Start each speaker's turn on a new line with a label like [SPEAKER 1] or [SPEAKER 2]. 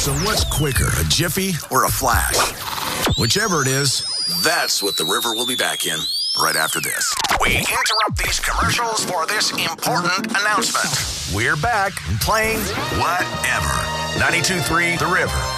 [SPEAKER 1] So what's quicker, a Jiffy or a Flash? Whichever it is, that's what the River will be back in right after this. We interrupt these commercials for this important announcement. We're back and playing whatever. 92.3 The River.